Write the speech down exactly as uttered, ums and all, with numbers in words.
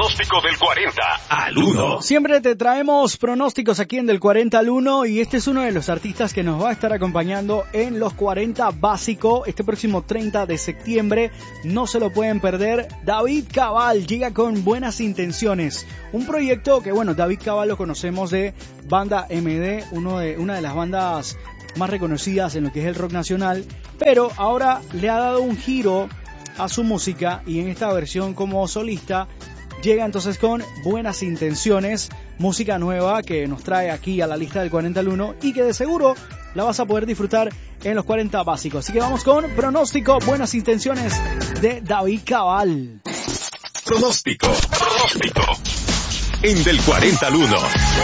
pronóstico del cuarenta al uno. Siempre te traemos pronósticos aquí en Del cuarenta al uno y este es uno de los artistas que nos va a estar acompañando en los cuarenta Básico este próximo treinta de septiembre. No se lo pueden perder. David Cabal llega con Buenas Intenciones. Un proyecto que, bueno, David Cabal lo conocemos de Banda M D, uno de, una de las bandas más reconocidas en lo que es el rock nacional, pero ahora le ha dado un giro a su música y en esta versión como solista llega entonces con Buenas Intenciones, música nueva que nos trae aquí a la lista del cuarenta al uno y que de seguro la vas a poder disfrutar en los cuarenta Básicos. Así que vamos con pronóstico, Buenas Intenciones de David Cabal. Pronóstico, pronóstico en Del cuarenta al uno.